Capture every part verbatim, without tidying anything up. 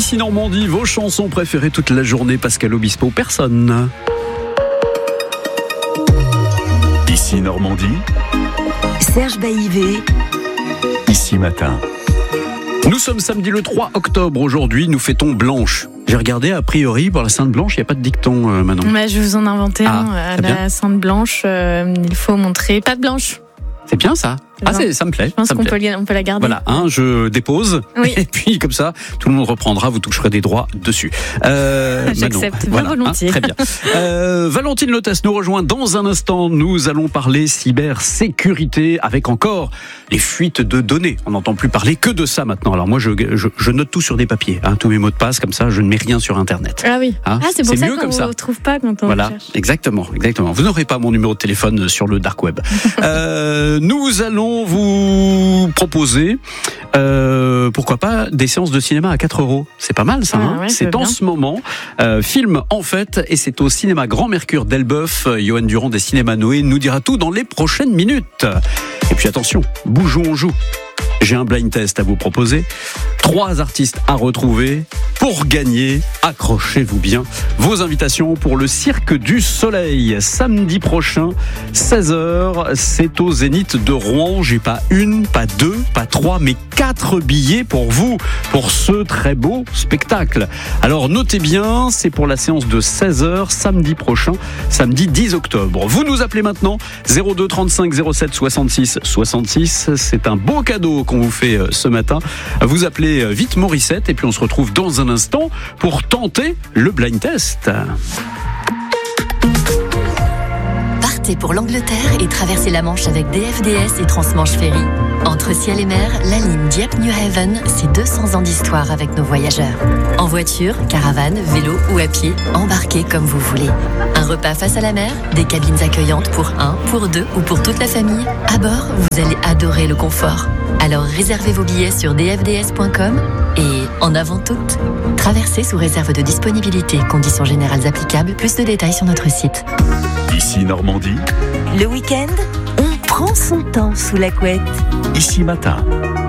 Ici Normandie, vos chansons préférées toute la journée. Pascal Obispo, personne. Ici Normandie, Serge Baillivet. Ici Matin. Nous sommes samedi le trois octobre. Aujourd'hui, nous fêtons Blanche. J'ai regardé, a priori, pour la Sainte Blanche, il n'y a pas de dicton, euh, Manon. Bah, je vous en inventais Ah, un. À c'est la bien. Sainte Blanche, euh, il faut montrer pas de blanche. C'est bien ça. Ah, Non. c'est, ça me plaît. Je pense ça me qu'on plaît. peut, on peut la garder. Voilà, hein, je dépose. Oui. Et puis, comme ça, tout le monde reprendra, vous toucherez des droits dessus. Euh, J'accepte, Manon, bien volontiers. hein, très bien. Euh, Valentine Lotès nous rejoint dans un instant. Nous allons parler cybersécurité avec encore les fuites de données. On n'entend plus parler que de ça maintenant. Alors moi, je, je, je note tout sur des papiers, hein, tous mes mots de passe, comme ça, je ne mets rien sur Internet. Ah oui. Hein, ah, c'est pour c'est ça mieux qu'on comme ne ça. vous trouve pas quand on Voilà, cherche. exactement, exactement. Vous n'aurez pas mon numéro de téléphone sur le dark web. euh, nous allons vous proposer, euh, pourquoi pas, des séances de cinéma à quatre euros. C'est pas mal ça. Ah, hein ouais, je c'est veux en bien. ce moment. Euh, film en fait, et c'est au cinéma Grand Mercure d'Elbeuf. Johan Durand des Cinémas Noé nous dira tout dans les prochaines minutes. Et puis attention, bougeons, on joue. J'ai un blind test à vous proposer. Trois artistes à retrouver pour gagner. Accrochez-vous bien. Vos invitations pour le Cirque du Soleil. Samedi prochain, seize heures. C'est au Zénith de Rouen. J'ai pas une, pas deux, pas trois, mais quatre billets pour vous. Pour ce très beau spectacle. Alors notez bien, c'est pour la séance de seize heures, samedi prochain, samedi dix octobre. Vous nous appelez maintenant zéro deux trente-cinq zéro sept soixante-six soixante-six. C'est un beau cadeau qu'on vous fait ce matin. Vous appelez vite Morissette et puis on se retrouve dans un instant pour tenter le blind test. Partez pour l'Angleterre et traversez la Manche avec D F D S et Transmanche Ferry. Entre ciel et mer, la ligne Dieppe-New Haven, c'est deux cents ans d'histoire avec nos voyageurs. En voiture, caravane, vélo ou à pied, embarquez comme vous voulez. Un repas face à la mer, des cabines accueillantes pour un, pour deux ou pour toute la famille. À bord, vous allez adorer le confort. Alors réservez vos billets sur d f d s point com et en avant toutes, traversez sous réserve de disponibilité. Conditions générales applicables, plus de détails sur notre site. Ici Normandie, Le week-end, on prend son temps sous la couette. Ici Matin.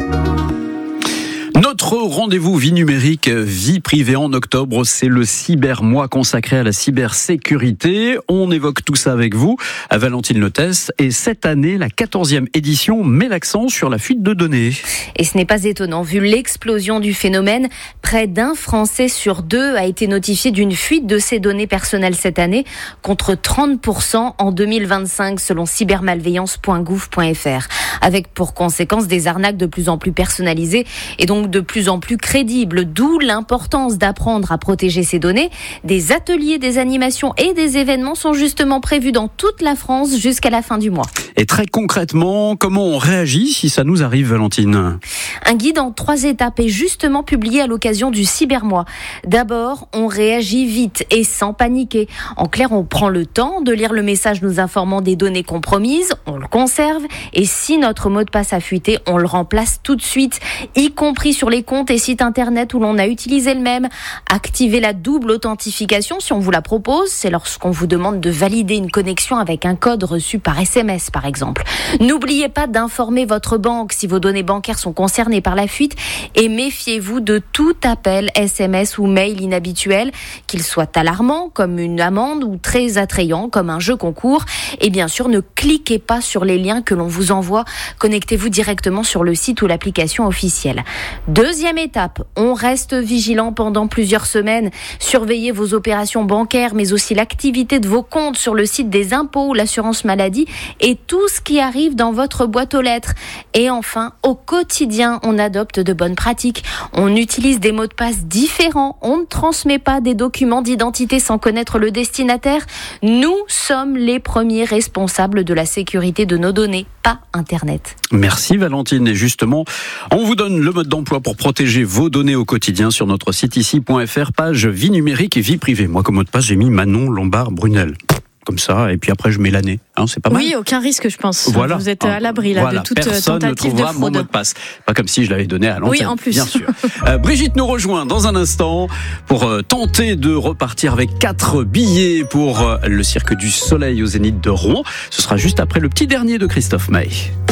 Notre rendez-vous vie numérique, vie privée en octobre, c'est le cybermois consacré à la cybersécurité. On évoque tout ça avec vous, à Valentine Lotès. Et cette année, la quatorzième édition met l'accent sur la fuite de données. Et ce n'est pas étonnant, vu l'explosion du phénomène. Près d'un Français sur deux a été notifié d'une fuite de ses données personnelles cette année, contre trente pour cent en deux mille vingt-cinq, selon cybermalveillance point gouv point f r. Avec pour conséquence des arnaques de plus en plus personnalisées et donc de plus en plus crédibles, d'où l'importance d'apprendre à protéger ces données. Des ateliers, des animations et des événements sont justement prévus dans toute la France jusqu'à la fin du mois. Et très concrètement, comment on réagit si ça nous arrive, Valentine ? Un guide en trois étapes est justement publié à l'occasion du Cybermois. D'abord, on réagit vite et sans paniquer. En clair, on prend le temps de lire le message nous informant des données compromises, on le conserve et si notre mot de passe a fuité, on le remplace tout de suite, y compris sur les comptes et sites internet où l'on a utilisé le même. Activez la double authentification si on vous la propose. C'est lorsqu'on vous demande de valider une connexion avec un code reçu par S M S, par exemple. N'oubliez pas d'informer votre banque si vos données bancaires sont concernées par la fuite et méfiez-vous de tout appel S M S ou mail inhabituel, qu'il soit alarmant comme une amende ou très attrayant comme un jeu concours. Et bien sûr, ne cliquez pas sur les liens que l'on vous envoie. Connectez-vous directement sur le site ou l'application officielle. Deuxième étape, on reste vigilant pendant plusieurs semaines. Surveillez vos opérations bancaires, mais aussi l'activité de vos comptes sur le site des impôts ou l'assurance maladie et tout ce qui arrive dans votre boîte aux lettres. Et enfin, au quotidien, on adopte de bonnes pratiques. On utilise des mots de passe différents. On ne transmet pas des documents d'identité sans connaître le destinataire. Nous sommes les premiers responsables de la sécurité de nos données, pas Internet. Merci Valentine. Et justement, on vous donne le mode d'emploi pour protéger vos données au quotidien sur notre site ici point f r, page vie numérique et vie privée. Moi, comme mot de passe, j'ai mis Manon Lombard Brunel. Comme ça, et puis après je mets l'année. Hein, c'est pas mal. Oui, aucun risque, je pense. Voilà. Vous êtes à l'abri là, voilà. de toute Personne tentative ne de trouvera mon fraude. mot de passe. Pas comme si je l'avais donné à l'antenne. Oui, en plus. Bien sûr. euh, Brigitte nous rejoint dans un instant pour euh, tenter de repartir avec quatre billets pour euh, le Cirque du Soleil au Zénith de Rouen. Ce sera juste après le petit dernier de Christophe Maé.